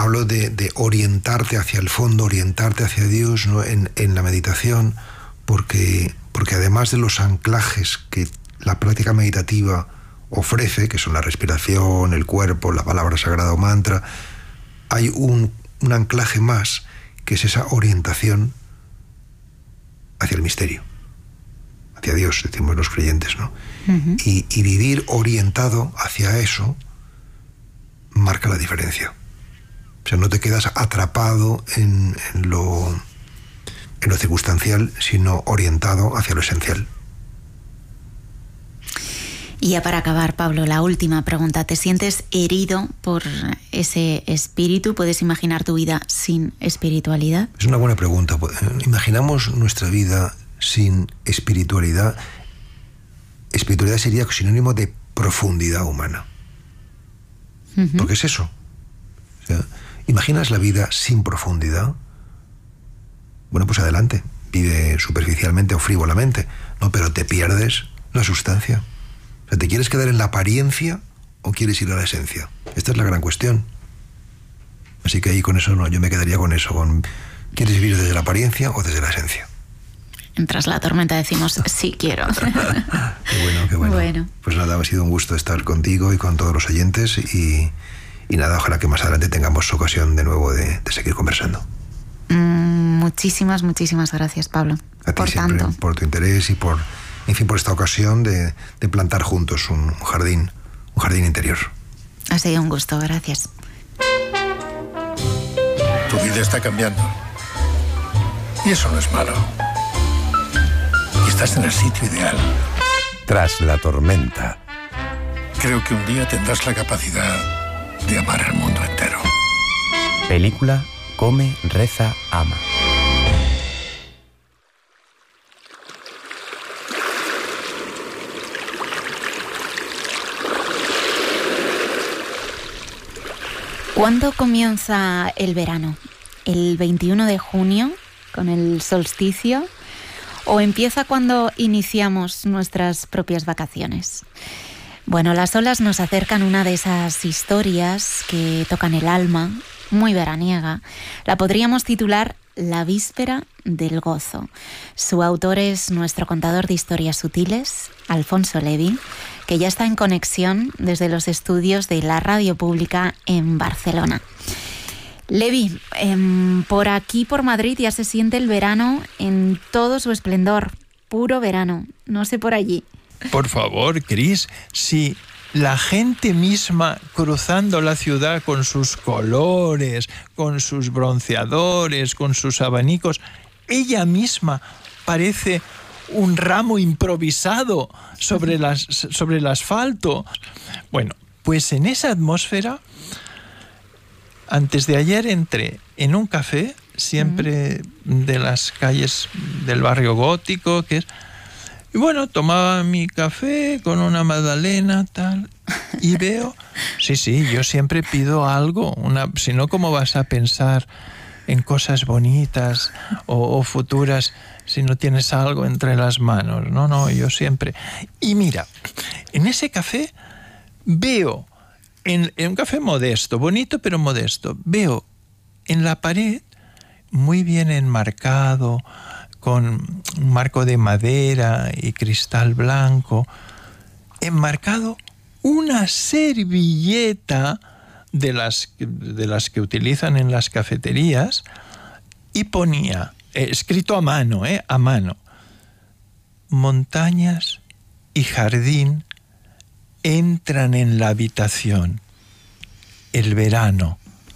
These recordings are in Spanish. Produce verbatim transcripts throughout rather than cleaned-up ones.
hablo de, de orientarte hacia el fondo, orientarte hacia Dios, ¿no? en, en la meditación, porque, porque además de los anclajes que la práctica meditativa ofrece, que son la respiración, el cuerpo, la palabra sagrada o mantra, hay un, un anclaje más, que es esa orientación hacia el misterio, hacia Dios, decimos los creyentes, ¿no? Uh-huh. Y, y vivir orientado hacia eso marca la diferencia. O sea, no te quedas atrapado en, en, lo, en lo circunstancial, sino orientado hacia lo esencial. Y ya para acabar, Pablo, la última pregunta. ¿Te sientes herido por ese espíritu? ¿Puedes imaginar tu vida sin espiritualidad? Es una buena pregunta. Imaginamos nuestra vida sin espiritualidad. Espiritualidad sería sinónimo de profundidad humana. Uh-huh. Porque es eso. O sea, ¿imaginas la vida sin profundidad? Bueno, pues adelante. Vive superficialmente o frívolamente, ¿no? Pero te pierdes la sustancia. O sea, ¿te quieres quedar en la apariencia o quieres ir a la esencia? Esta es la gran cuestión. Así que ahí con eso no, yo me quedaría con eso. Con, ¿quieres vivir desde la apariencia o desde la esencia? Tras la tormenta decimos, sí quiero. Qué bueno, qué bueno. bueno. Pues nada, ha sido un gusto estar contigo y con todos los oyentes y, y nada, ojalá que más adelante tengamos ocasión de nuevo de, de seguir conversando. Mm, muchísimas, muchísimas gracias, Pablo. A ti por siempre, tanto. por tu interés y por, en fin, por esta ocasión de, de plantar juntos un, un jardín, un jardín interior. Ha sido un gusto, gracias. Tu vida está cambiando. Y eso no es malo. Estás en el sitio ideal. Tras la tormenta. Creo que un día tendrás la capacidad de amar al mundo entero. Película Come, Reza, Ama. ¿Cuándo comienza el verano? ¿El veintiuno de junio, con el solsticio? ¿O empieza cuando iniciamos nuestras propias vacaciones? Bueno, las olas nos acercan una de esas historias que tocan el alma, muy veraniega. La podríamos titular La víspera del gozo. Su autor es nuestro contador de historias sutiles, Alfonso Levi, que ya está en conexión desde los estudios de la Radio Pública en Barcelona. Levi, eh, por aquí, por Madrid, ya se siente el verano en todo su esplendor. Puro verano. No sé por allí. Por favor, Cris, si la gente misma cruzando la ciudad con sus colores, con sus bronceadores, con sus abanicos, ella misma parece un ramo improvisado sobre, las, sobre el asfalto. Bueno, pues en esa atmósfera... Antes de ayer entré en un café, siempre mm. de las calles del barrio gótico, que es... Y bueno, tomaba mi café con una magdalena, tal, y veo... Sí, sí, yo siempre pido algo, una, si no, ¿cómo vas a pensar en cosas bonitas o, o futuras si no tienes algo entre las manos? No, no, yo siempre... Y mira, en ese café veo... En, en un café modesto, bonito pero modesto, veo en la pared, muy bien enmarcado, con un marco de madera y cristal blanco, enmarcado una servilleta de las, de las que utilizan en las cafeterías, y ponía, eh, escrito a mano, eh, a mano, montañas y jardín entran en la habitación, el verano,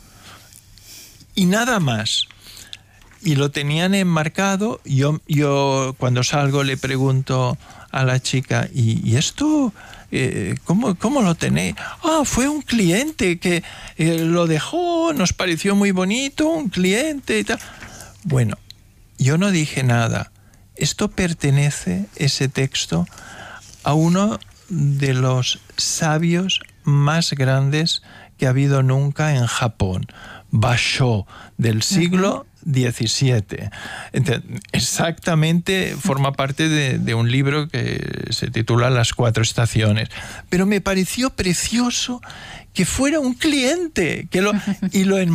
y nada más. Y lo tenían enmarcado. Yo, yo cuando salgo le pregunto a la chica, ¿y, y esto eh, ¿cómo, cómo lo tenéis? Ah, fue un cliente que eh, lo dejó, nos pareció muy bonito, un cliente y tal. Bueno, yo no dije nada. Esto pertenece, ese texto, a uno de los sabios más grandes que ha habido nunca en Japón, Basho, del siglo diecisiete. Entonces, exactamente forma parte de, de un libro que se titula Las cuatro estaciones. Pero me pareció precioso que fuera un cliente que lo, y lo